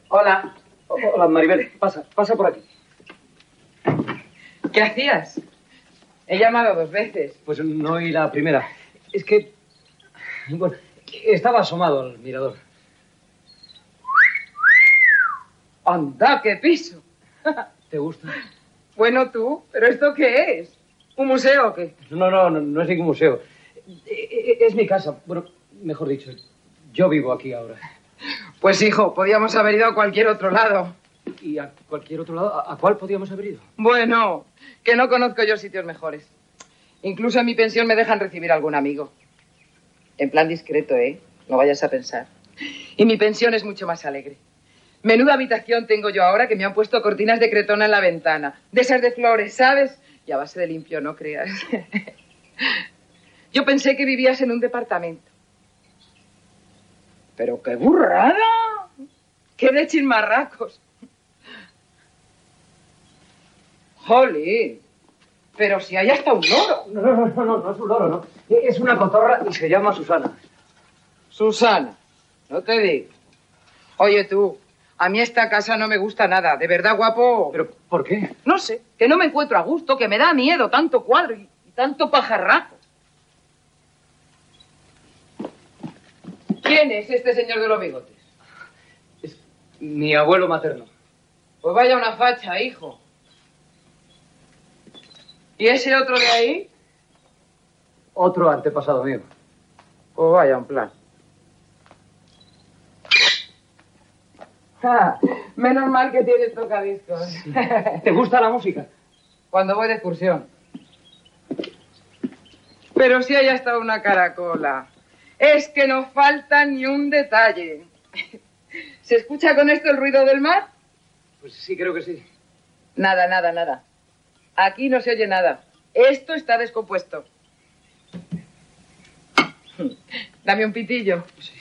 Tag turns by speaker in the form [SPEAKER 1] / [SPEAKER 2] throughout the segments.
[SPEAKER 1] Hola.
[SPEAKER 2] Hola, Maribel. Pasa por aquí.
[SPEAKER 1] ¿Qué hacías? He llamado 2 veces.
[SPEAKER 2] Pues no oí la primera. Es que... Bueno, estaba asomado al mirador.
[SPEAKER 1] ¡Anda, qué piso!
[SPEAKER 2] ¿Te gusta?
[SPEAKER 1] Bueno, tú, ¿pero esto qué es? ¿Un museo o qué?
[SPEAKER 2] No es ningún museo. Es mi casa. Bueno, mejor dicho, yo vivo aquí ahora.
[SPEAKER 1] Pues, hijo, podíamos haber ido a cualquier otro lado.
[SPEAKER 2] ¿Y a cualquier otro lado? ¿A cuál podíamos haber ido?
[SPEAKER 1] Bueno, que no conozco yo sitios mejores. Incluso en mi pensión me dejan recibir a algún amigo. En plan discreto, ¿eh? No vayas a pensar. Y mi pensión es mucho más alegre. Menuda habitación tengo yo ahora que me han puesto cortinas de cretona en la ventana. De esas de flores, ¿sabes? Y a base de limpio, no creas. Yo pensé que vivías en un departamento. ¡Pero qué burrada! ¡Qué de chismarracos! ¡Jolín! Pero si hay hasta un loro.
[SPEAKER 2] No es un loro, no. Es una cotorra y se llama Susana.
[SPEAKER 1] Susana, no te digo. Oye, tú, a mí esta casa no me gusta nada. De verdad, guapo.
[SPEAKER 2] ¿Pero por qué?
[SPEAKER 1] No sé, que no me encuentro a gusto, que me da miedo tanto cuadro y tanto pajarraco. ¿Quién es este señor de los bigotes?
[SPEAKER 2] Es mi abuelo materno.
[SPEAKER 1] Pues vaya una facha, hijo. ¿Y ese otro de ahí?
[SPEAKER 2] Otro antepasado mío.
[SPEAKER 1] Pues vaya un plan. Menos mal que tienes tocadiscos.
[SPEAKER 2] Sí. ¿Te gusta la música?
[SPEAKER 1] Cuando voy de excursión. Pero si hay hasta una caracola. Es que no falta ni un detalle. ¿Se escucha con esto el ruido del mar?
[SPEAKER 2] Pues sí, creo que sí.
[SPEAKER 1] Nada. Aquí no se oye nada. Esto está descompuesto. Dame un pitillo.
[SPEAKER 2] Sí.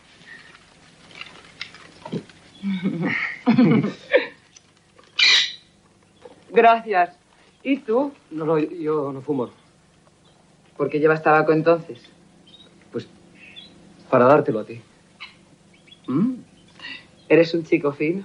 [SPEAKER 1] Gracias. ¿Y tú?
[SPEAKER 2] No, yo no fumo.
[SPEAKER 1] ¿Por qué llevas tabaco entonces?
[SPEAKER 2] Pues para dártelo a ti.
[SPEAKER 1] Eres un chico fino.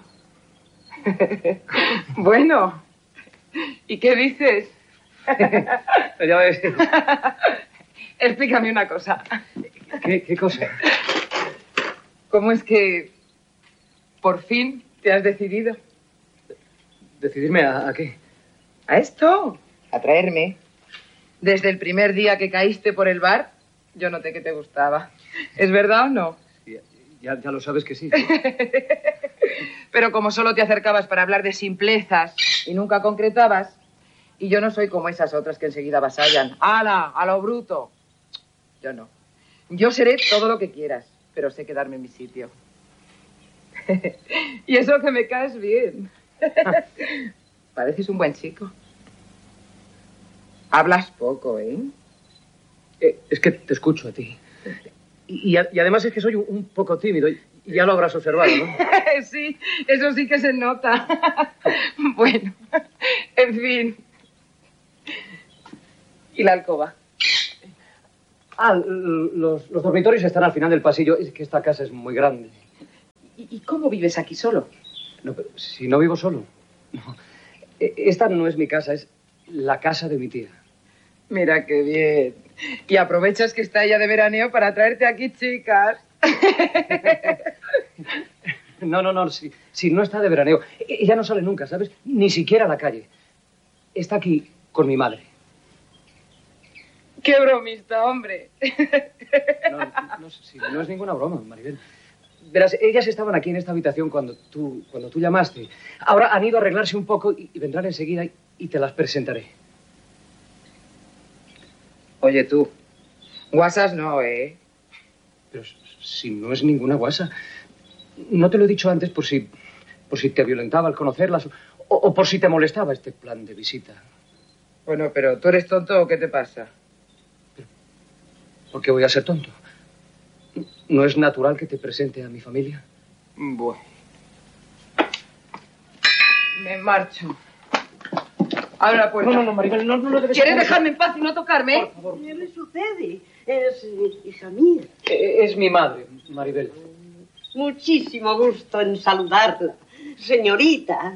[SPEAKER 1] Bueno, ¿y qué dices?
[SPEAKER 2] Ya ves.
[SPEAKER 1] Explícame una cosa.
[SPEAKER 2] ¿Qué cosa?
[SPEAKER 1] ¿Cómo es que por fin te has decidido?
[SPEAKER 2] ¿Decidirme a qué?
[SPEAKER 1] ¿A esto? A traerme. Desde el primer día que caíste por el bar, yo noté que te gustaba. ¿Es verdad o no?
[SPEAKER 2] Ya lo sabes que sí.
[SPEAKER 1] Pero como solo te acercabas para hablar de simplezas y nunca concretabas, y yo no soy como esas otras que enseguida avasallan. ¡Hala! ¡A lo bruto! Yo no. Yo seré todo lo que quieras, pero sé quedarme en mi sitio. Y eso que me caes bien. Pareces un buen chico. Hablas poco, ¿eh?
[SPEAKER 2] Es que te escucho a ti. Y además es que soy un poco tímido y ya lo habrás observado, ¿no?
[SPEAKER 1] Sí, eso sí que se nota. Bueno, en fin. ¿Y la alcoba?
[SPEAKER 2] Los dormitorios están al final del pasillo. Es que esta casa es muy grande.
[SPEAKER 1] ¿Y cómo vives aquí solo?
[SPEAKER 2] No, pero si no vivo solo. No. Esta no es mi casa, es la casa de mi tía.
[SPEAKER 1] Mira qué bien. Y aprovechas que está ella de veraneo para traerte aquí chicas.
[SPEAKER 2] No, si no está de veraneo. Ella no sale nunca, ¿sabes? Ni siquiera a la calle. Está aquí con mi madre.
[SPEAKER 1] ¡Qué bromista, hombre!
[SPEAKER 2] No es ninguna broma, Maribel. Verás, ellas estaban aquí en esta habitación cuando tú llamaste. Ahora han ido a arreglarse un poco y vendrán enseguida y te las presentaré.
[SPEAKER 1] Oye, tú, guasas no, ¿eh?
[SPEAKER 2] Pero si no es ninguna guasa. No te lo he dicho antes por si te violentaba al conocerlas o por si te molestaba este plan de visita.
[SPEAKER 1] Bueno, pero ¿tú eres tonto o qué te pasa?
[SPEAKER 2] ¿Por qué voy a ser tonto? ¿No es natural que te presente a mi familia?
[SPEAKER 1] Bueno. Me marcho. Ahora pues.
[SPEAKER 2] No, Maribel, no debes...
[SPEAKER 1] ¿Quieres dejarme en paz y no tocarme?
[SPEAKER 2] Por favor.
[SPEAKER 3] ¿Qué le sucede? Es hija mía.
[SPEAKER 2] Es mi madre, Maribel.
[SPEAKER 3] Muchísimo gusto en saludarla, señorita.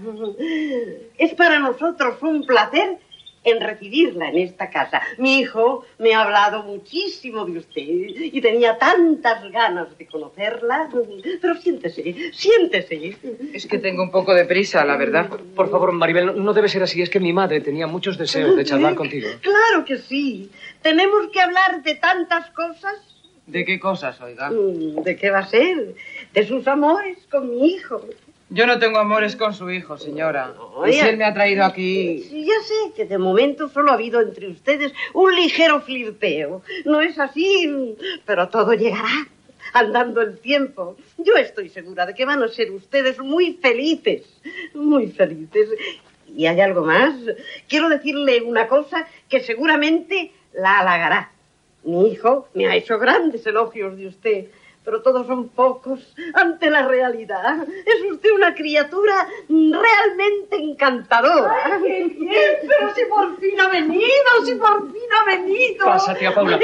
[SPEAKER 3] Es para nosotros un placer en recibirla en esta casa. Mi hijo me ha hablado muchísimo de usted y tenía tantas ganas de conocerla. Pero siéntese, siéntese.
[SPEAKER 1] Es que tengo un poco de prisa, la verdad.
[SPEAKER 2] Por favor, Maribel, no debe ser así. Es que mi madre tenía muchos deseos de charlar contigo.
[SPEAKER 3] Claro que sí. Tenemos que hablar de tantas cosas.
[SPEAKER 1] ¿De qué cosas, oiga?
[SPEAKER 3] ¿De qué va a ser? De sus amores con mi hijo.
[SPEAKER 1] Yo no tengo amores con su hijo, señora.
[SPEAKER 3] Oye,
[SPEAKER 1] Y si él me ha traído aquí...
[SPEAKER 3] Sí, ya sé que de momento solo ha habido entre ustedes un ligero flirteo. No es así, pero todo llegará andando el tiempo. Yo estoy segura de que van a ser ustedes muy felices. Muy felices. Y hay algo más. Quiero decirle una cosa que seguramente la halagará. Mi hijo me ha hecho grandes elogios de usted, pero todos son pocos ante la realidad. Es usted una criatura realmente encantadora.
[SPEAKER 4] ¡Ay, qué bien! Pero si por fin ha venido, si por fin ha venido.
[SPEAKER 2] Pasa, tía Paula.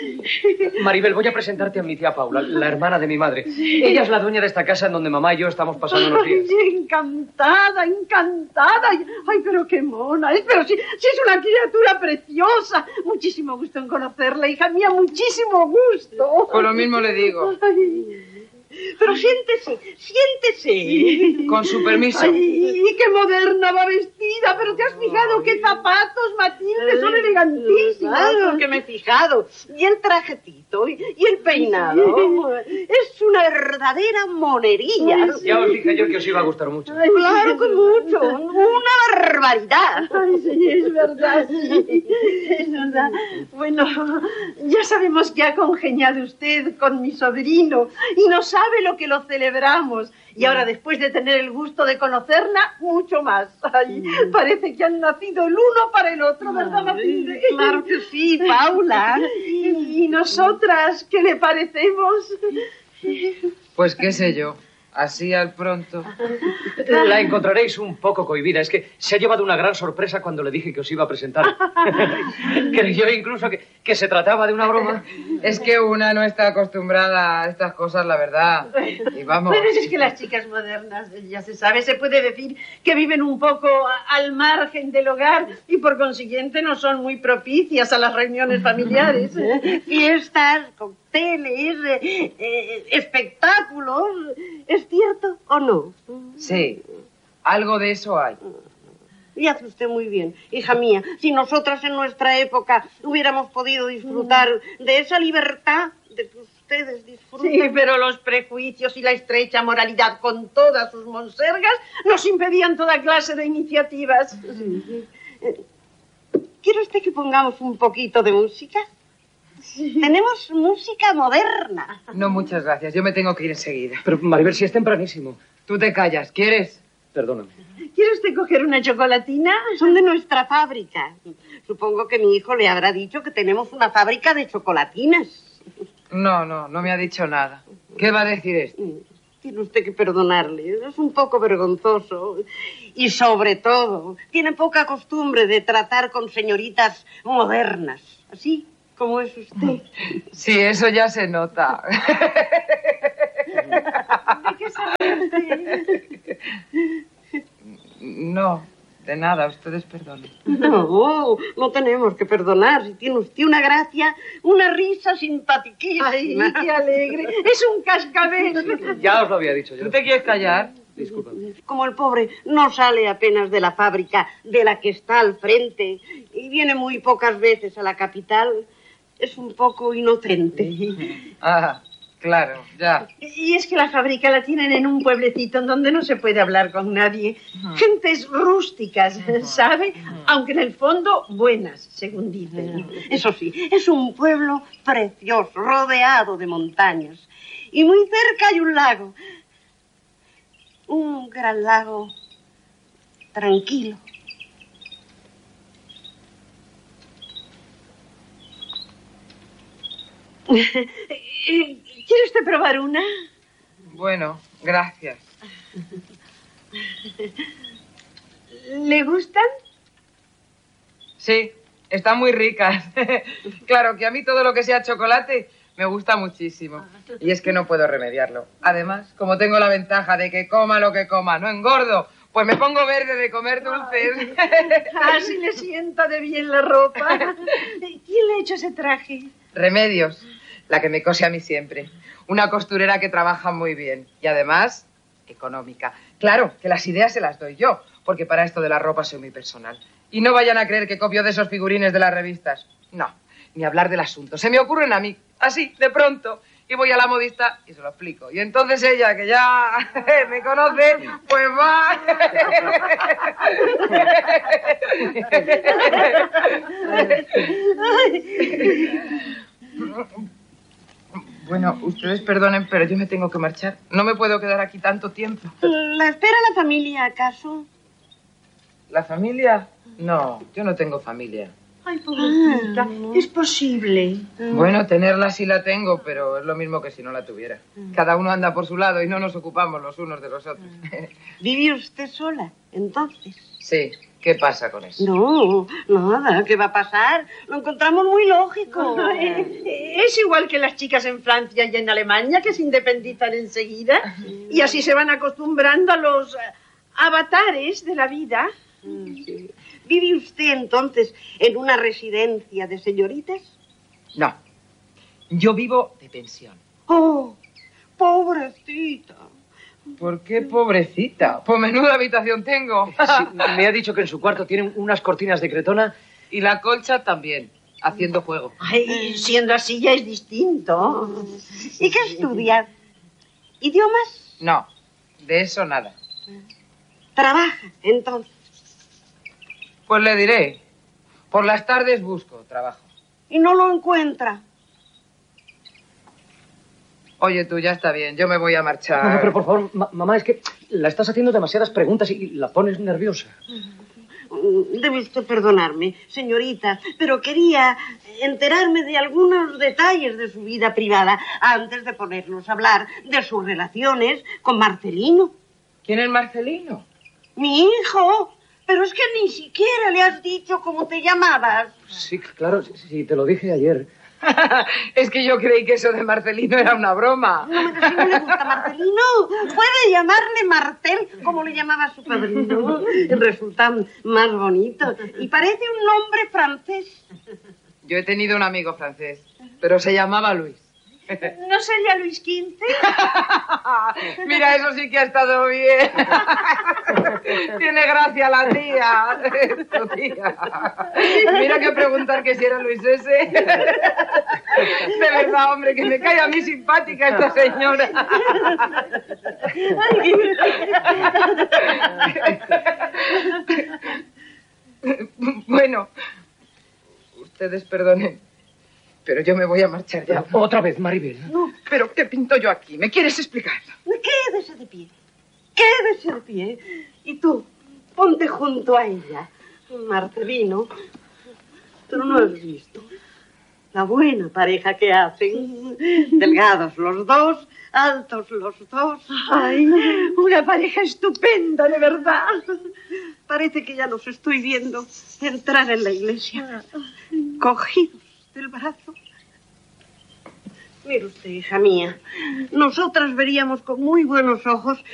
[SPEAKER 2] Maribel, voy a presentarte a mi tía Paula, la hermana de mi madre. Ella es la dueña de esta casa en donde mamá y yo estamos pasando unos días.
[SPEAKER 4] Ay, encantada, encantada. Ay, pero qué mona. Pero si es una criatura preciosa. Muchísimo gusto en conocerla, hija mía, muchísimo gusto.
[SPEAKER 1] Por lo mismo le digo.
[SPEAKER 4] Ay,
[SPEAKER 3] Pero siéntese, siéntese.
[SPEAKER 1] Con su permiso.
[SPEAKER 4] ay, qué moderna va vestida. Pero te has fijado qué zapatos, Matilde, son elegantísimos.
[SPEAKER 3] Claro que me he fijado. Y el trajetito y el peinado. Es una verdadera monería.
[SPEAKER 4] Ay,
[SPEAKER 2] Ya os dije yo que os iba a gustar mucho.
[SPEAKER 4] Ay,
[SPEAKER 3] Claro que mucho. Una barbaridad.
[SPEAKER 4] Ay, sí, es verdad, sí, es verdad. Bueno, ya sabemos que ha congeniado usted con mi sobrino y no sabe lo que lo celebramos. Y ahora, después de tener el gusto de conocerla, mucho más. Ay, parece que han nacido el uno para el otro, ¿verdad, Matilde?
[SPEAKER 3] Claro que sí, Paula.
[SPEAKER 4] ¿Y nosotras qué le parecemos?
[SPEAKER 1] Pues qué sé yo. Así al pronto.
[SPEAKER 2] La encontraréis un poco cohibida. Es que se ha llevado una gran sorpresa cuando le dije que os iba a presentar. Creyó incluso que se trataba de una broma.
[SPEAKER 1] Es que una no está acostumbrada a estas cosas, la verdad. Y vamos.
[SPEAKER 4] Bueno, es que las chicas modernas, ya se sabe, se puede decir que viven un poco al margen del hogar y por consiguiente no son muy propicias a las reuniones familiares.
[SPEAKER 3] Fiestas, cócteles, espectáculos. ¿Es cierto o no?
[SPEAKER 1] Sí, algo de eso hay.
[SPEAKER 3] Y hace usted muy bien, hija mía. Si nosotras en nuestra época hubiéramos podido disfrutar de esa libertad de que ustedes disfrutan.
[SPEAKER 4] Sí, pero los prejuicios y la estrecha moralidad con todas sus monsergas nos impedían toda clase de iniciativas.
[SPEAKER 3] ¿Quiere usted que pongamos un poquito de música? Sí. Tenemos música moderna.
[SPEAKER 1] No, muchas gracias. Yo me tengo que ir enseguida.
[SPEAKER 2] Pero, Maribel, si es tempranísimo.
[SPEAKER 1] Tú te callas. ¿Quieres?
[SPEAKER 2] Perdóname.
[SPEAKER 4] ¿Quiere usted coger una chocolatina?
[SPEAKER 3] Son de nuestra fábrica. Supongo que mi hijo le habrá dicho que tenemos una fábrica de chocolatinas.
[SPEAKER 1] No me ha dicho nada. ¿Qué va a decir esto?
[SPEAKER 3] Tiene usted que perdonarle. Es un poco vergonzoso. Y sobre todo, tiene poca costumbre de tratar con señoritas modernas. Así como es usted.
[SPEAKER 1] Sí, eso ya se nota.
[SPEAKER 4] ¿De qué se ríe?
[SPEAKER 1] No, de nada. Ustedes perdonen.
[SPEAKER 3] No tenemos que perdonar. Si tiene usted una gracia, una risa simpatiquísima.
[SPEAKER 4] Ay, qué alegre. Es un cascabel.
[SPEAKER 2] Ya os lo había dicho yo.
[SPEAKER 1] ¿Tú te quieres callar?
[SPEAKER 2] Discúlpame.
[SPEAKER 3] Como el pobre no sale apenas de la fábrica de la que está al frente y viene muy pocas veces a la capital, es un poco inocente.
[SPEAKER 1] Ah, claro, ya.
[SPEAKER 4] Y es que la fábrica la tienen en un pueblecito en donde no se puede hablar con nadie. Gentes rústicas, ¿sabe? Aunque en el fondo buenas, según dicen.
[SPEAKER 3] Eso sí, es un pueblo precioso, rodeado de montañas. Y muy cerca hay un lago. Un gran lago tranquilo.
[SPEAKER 4] ¿Quiere usted probar una?
[SPEAKER 1] Bueno, gracias.
[SPEAKER 4] ¿Le gustan?
[SPEAKER 1] Sí, están muy ricas. Claro que a mí todo lo que sea chocolate Me gusta muchísimo. Y es que no puedo remediarlo. Además, como tengo la ventaja de que coma lo que coma, no engordo, pues me pongo verde de comer dulces.
[SPEAKER 4] Así le sienta de bien la ropa. ¿Quién le ha hecho ese traje?
[SPEAKER 1] Remedios, la que me cose a mí siempre. Una costurera que trabaja muy bien. Y además, económica. Claro, que las ideas se las doy yo, porque para esto de la ropa soy muy personal. Y no vayan a creer que copio de esos figurines de las revistas. No, ni hablar del asunto. Se me ocurren a mí, así, de pronto. Y voy a la modista y se lo explico. Y entonces ella, que ya me conoce, pues va. Bueno, ustedes perdonen, pero yo me tengo que marchar. No me puedo quedar aquí tanto tiempo.
[SPEAKER 3] ¿La espera la familia, acaso?
[SPEAKER 1] ¿La familia? No, yo no tengo familia.
[SPEAKER 4] Ay, pobrecita, es posible.
[SPEAKER 1] Bueno, tenerla sí la tengo, pero es lo mismo que si no la tuviera. Cada uno anda por su lado y no nos ocupamos los unos de los otros.
[SPEAKER 3] ¿Vive usted sola, entonces?
[SPEAKER 1] Sí, ¿qué pasa con eso?
[SPEAKER 3] No, nada, ¿qué va a pasar? Lo encontramos muy lógico.
[SPEAKER 4] Es igual que las chicas en Francia y en Alemania, que se independizan enseguida y así se van acostumbrando a los avatares de la vida.
[SPEAKER 3] Sí. ¿Vive usted entonces en una residencia de señoritas?
[SPEAKER 1] No, yo vivo de pensión.
[SPEAKER 3] ¡Oh, pobrecita!
[SPEAKER 1] ¿Por qué pobrecita? Pues menuda habitación tengo.
[SPEAKER 2] Sí, me ha dicho que en su cuarto tienen unas cortinas de cretona.
[SPEAKER 1] Y la colcha también, haciendo juego.
[SPEAKER 4] Ay, siendo así ya es distinto.
[SPEAKER 3] ¿Y qué estudia? ¿Idiomas?
[SPEAKER 1] No, de eso nada.
[SPEAKER 3] ¿Trabaja entonces?
[SPEAKER 1] Pues le diré, por las tardes busco trabajo.
[SPEAKER 3] ¿Y no lo encuentra?
[SPEAKER 1] Oye, tú, ya está bien, yo me voy a marchar.
[SPEAKER 2] No, pero por favor, mamá, es que la estás haciendo demasiadas preguntas y la pones nerviosa.
[SPEAKER 3] Debe usted perdonarme, señorita, pero quería enterarme de algunos detalles de su vida privada antes de ponernos a hablar de sus relaciones con Marcelino.
[SPEAKER 1] ¿Quién es Marcelino?
[SPEAKER 3] Mi hijo. Pero es que ni siquiera le has dicho cómo te llamabas.
[SPEAKER 2] Sí, claro, sí, te lo dije ayer.
[SPEAKER 1] Es que yo creí que eso de Marcelino era una broma.
[SPEAKER 3] No, pero si no le gusta Marcelino, puede llamarle Martel, como le llamaba su padrino. Resulta más bonito. Y parece un nombre francés.
[SPEAKER 1] Yo he tenido un amigo francés, pero se llamaba Luis.
[SPEAKER 4] ¿No sería Luis XV?
[SPEAKER 1] Mira, eso sí que ha estado bien. Tiene gracia la tía. Tu tía. Mira que preguntar que si era Luis S. De verdad, hombre, que me cae a mí simpática esta señora. Bueno, ustedes perdonen. Pero yo me voy a marchar ya.
[SPEAKER 2] Otra vez, Maribel.
[SPEAKER 3] No,
[SPEAKER 1] ¿Pero qué pinto yo aquí? ¿Me quieres explicar?
[SPEAKER 3] quédese de pie. Quédese de pie. Y tú, ponte junto a ella. Marcelino, tú no has visto la buena pareja que hacen. Delgados los dos, altos los dos.
[SPEAKER 4] Ay, una pareja estupenda, de verdad.
[SPEAKER 3] Parece que ya los estoy viendo entrar en la iglesia, cogidos del brazo. Mire usted, hija mía, nosotras veríamos con muy buenos ojos